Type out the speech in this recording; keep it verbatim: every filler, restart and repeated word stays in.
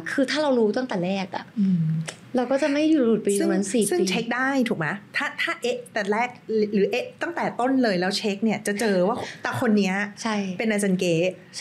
คือถ้าเรารู้ตั้งแต่แรกอะเราก็จะไม่อยู่หลุดไปอยู่นั้นสี่ปีซึ่งเช็คได้ถูกไหมถ้าถ้าเอ๊ะแต่แรกหรือเอ๊ะตั้งแต่ต้นเลยแล้วเช็คเนี่ยจะเจอว่าแต่คนนี้เป็นอาจารย์เก๋